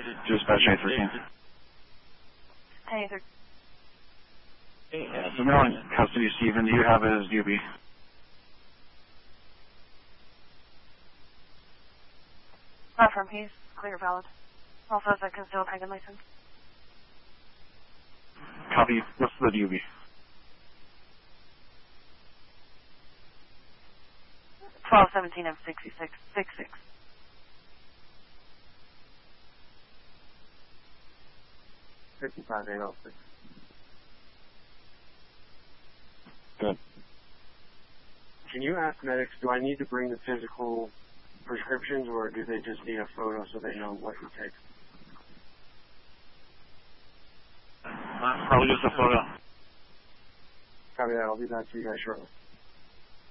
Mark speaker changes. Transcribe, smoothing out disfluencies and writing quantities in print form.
Speaker 1: Dispatch 813.
Speaker 2: Hey, 13.
Speaker 1: So now in custody, Stephen, do you have his UB?
Speaker 2: Platform, he's clear, valid. Also has a concealed hanging license.
Speaker 1: Copy. What's the UB?
Speaker 2: 1217 F66 66.
Speaker 1: Good.
Speaker 3: Can you ask medics, do I need to bring the physical prescriptions, or do they just need a photo so they know what he takes?
Speaker 1: Probably just a photo.
Speaker 3: Copy that. I'll be back to you guys shortly.